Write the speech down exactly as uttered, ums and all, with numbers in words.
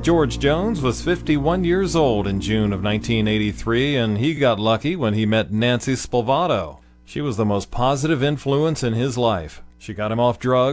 George Jones was fifty-one years old in June of nineteen eighty-three, and he got lucky when he met Nancy Spolvato. She was the most positive influence in his life. She got him off drugs.